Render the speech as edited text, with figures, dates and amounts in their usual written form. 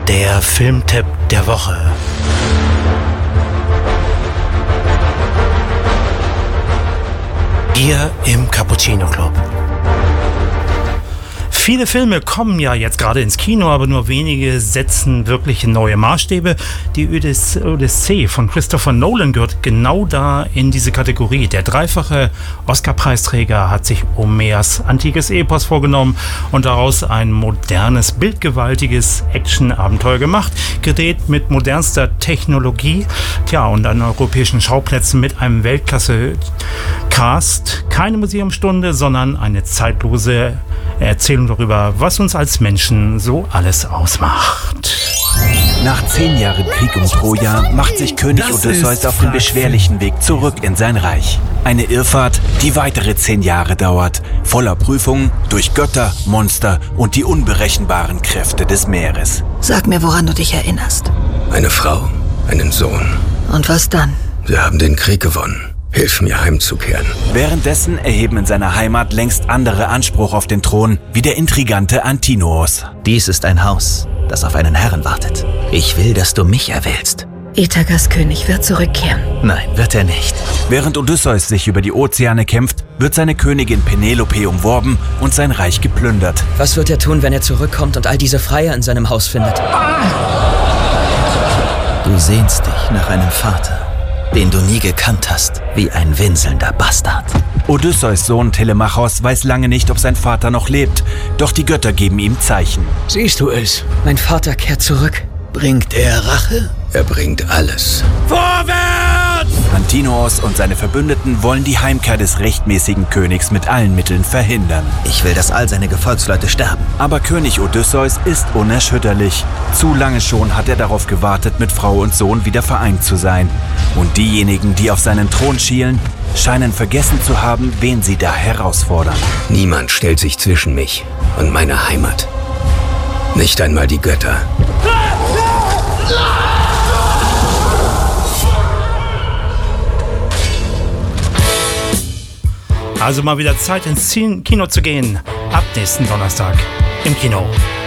Der Filmtipp der Woche. Hier im Cappuccino Club. Viele Filme kommen ja jetzt gerade ins Kino, aber nur wenige setzen wirklich neue Maßstäbe. Die Odyssee von Christopher Nolan gehört genau da in diese Kategorie. Der dreifache Oscar-Preisträger hat sich Homers antikes Epos vorgenommen und daraus ein modernes, bildgewaltiges Action-Abenteuer gemacht, gedreht mit modernster Technologie, und an europäischen Schauplätzen mit einem Weltklasse-Cast. Keine Museumsstunde, sondern eine zeitlose Erzählung darüber, was uns als Menschen so alles ausmacht. Nach 10 Jahren Krieg um Troja macht sich König Odysseus auf den beschwerlichen Weg zurück in sein Reich. Eine Irrfahrt, die weitere 10 Jahre dauert, voller Prüfungen durch Götter, Monster und die unberechenbaren Kräfte des Meeres. Sag mir, woran du dich erinnerst. Eine Frau, einen Sohn. Und was dann? Wir haben den Krieg gewonnen. Hilf mir, heimzukehren. Währenddessen erheben in seiner Heimat längst andere Anspruch auf den Thron, wie der intrigante Antinoos. Dies ist ein Haus, das auf einen Herren wartet. Ich will, dass du mich erwählst. Ithakas König wird zurückkehren. Nein, wird er nicht. Während Odysseus sich über die Ozeane kämpft, wird seine Königin Penelope umworben und sein Reich geplündert. Was wird er tun, wenn er zurückkommt und all diese Freier in seinem Haus findet? Du sehnst dich nach einem Vater, den du nie gekannt hast, wie ein winselnder Bastard. Odysseus Sohn Telemachos weiß lange nicht, ob sein Vater noch lebt, doch die Götter geben ihm Zeichen. Siehst du es? Mein Vater kehrt zurück. Bringt er Rache? Er bringt alles. Vorwärts! Antinoos und seine Verbündeten wollen die Heimkehr des rechtmäßigen Königs mit allen Mitteln verhindern. Ich will, dass all seine Gefolgsleute sterben. Aber König Odysseus ist unerschütterlich. Zu lange schon hat er darauf gewartet, mit Frau und Sohn wieder vereint zu sein. Und diejenigen, die auf seinen Thron schielen, scheinen vergessen zu haben, wen sie da herausfordern. Niemand stellt sich zwischen mich und meine Heimat. Nicht einmal die Götter. Also mal wieder Zeit ins Kino zu gehen. Ab nächsten Donnerstag im Kino.